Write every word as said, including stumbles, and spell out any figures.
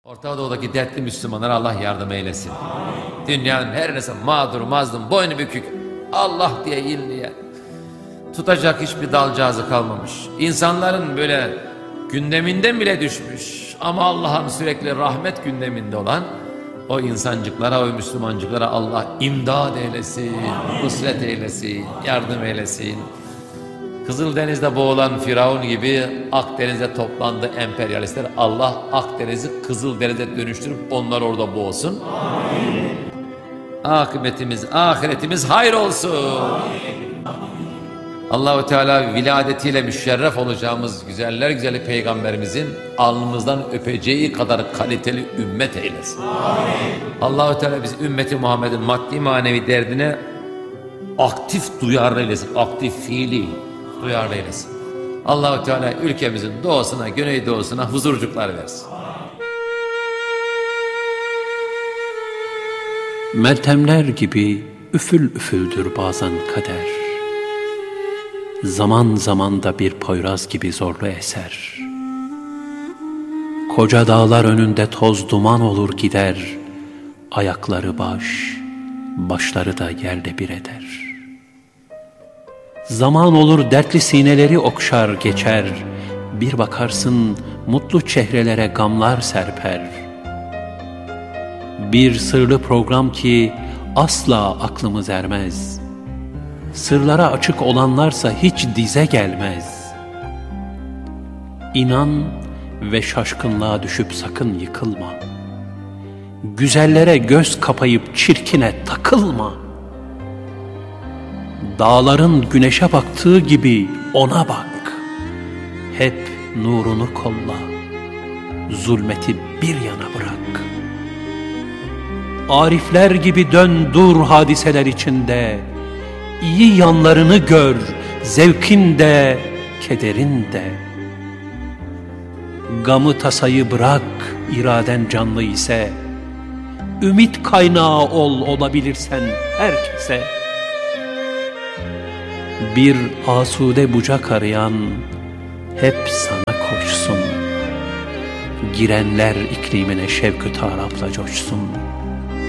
Orta Doğu'daki dertli Müslümanlara Allah yardım eylesin. Dünyanın her neresi mağdur, mazlum, boynu bükük, Allah diye inleyen, tutacak hiçbir dalcağızı kalmamış. İnsanların böyle gündeminden bile düşmüş ama Allah'ın sürekli rahmet gündeminde olan o insancıklara, o Müslümancıklara Allah imdad eylesin, nusret eylesin, yardım eylesin. Kızıldeniz'de boğulan Firavun gibi Akdeniz'e toplandı emperyalistler. Allah Akdeniz'i Kızıldeniz'e dönüştürüp onları orada boğsun. Amin. Akıbetimiz, ahiretimiz hayır olsun. Allah-u Teala viladetiyle müşerref olacağımız güzeller güzeli peygamberimizin alnımızdan öpeceği kadar kaliteli ümmet eylesin. Allah-u Teala biz ümmeti Muhammed'in maddi manevi derdine aktif duyarlı eylesin. Aktif fiili duyarlı eylesin. Allah-u Teala ülkemizin doğusuna, güneydoğusuna huzurcuklar versin. Meltemler gibi üfül üfüldür bazen kader. Zaman zaman da bir poyraz gibi zorlu eser. Koca dağlar önünde toz duman olur gider. Ayakları baş, başları da yerle bir eder. Zaman olur dertli sineleri okşar geçer. Bir bakarsın mutlu çehrelere gamlar serper. Bir sırlı program ki asla aklımız ermez. Sırlara açık olanlarsa hiç dize gelmez. İnan ve şaşkınlığa düşüp sakın yıkılma. Güzellere göz kapayıp çirkine takılma. Dağların güneşe baktığı gibi ona bak. Hep nurunu kolla. Zulmeti bir yana bırak. Arifler gibi dön dur hadiseler içinde. İyi yanlarını gör, zevkin de, kederin de. Gamı tasayı bırak, iraden canlı ise. Ümit kaynağı ol olabilirsen herkese. Bir asude bucak arayan hep sana koşsun. Girenler iklimine şevk-ü tarapla coşsun.